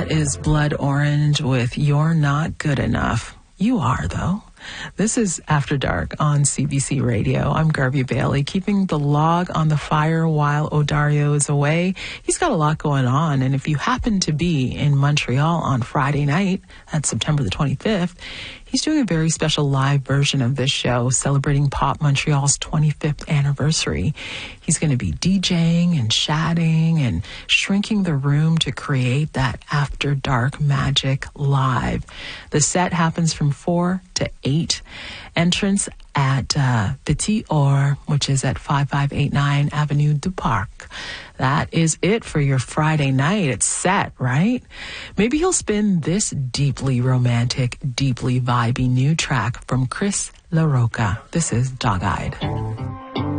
That is Blood Orange with You're Not Good Enough. You are, though. This is After Dark on CBC Radio. I'm Garvey Bailey, keeping the log on the fire while Odario is away. He's got a lot going on, and if you happen to be in Montreal on Friday night, that's September the 25th, he's doing a very special live version of this show celebrating Pop Montreal's 25th anniversary. He's going to be DJing and chatting and shrinking the room to create that After Dark magic live. The set happens from 4 to 8. Entrance at Petit Or, which is at 5589 Avenue du Parc. That is it for your Friday night. It's set, right? Maybe he'll spin this deeply romantic, deeply vibey new track from Chris LaRocca. This is Dog-Eyed.